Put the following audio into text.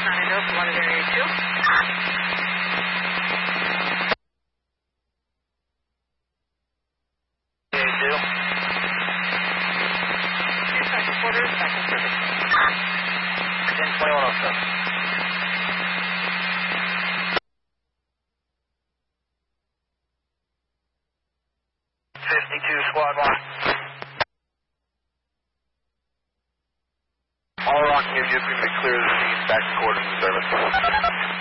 Signing up, wanted area 2. Area 2. Second quarter, second service. 10-2107. 52 squad 1. All rock, you just need to clear the scene back to quarters of service.